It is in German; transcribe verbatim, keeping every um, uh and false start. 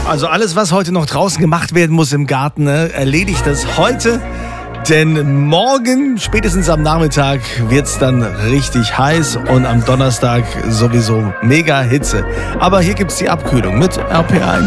Also alles, was heute noch draußen gemacht werden muss im Garten, ne, erledigt das heute. Denn morgen, spätestens am Nachmittag, wird es dann richtig heiß und am Donnerstag sowieso mega Hitze. Aber hier gibt es die Abkühlung mit R P R eins.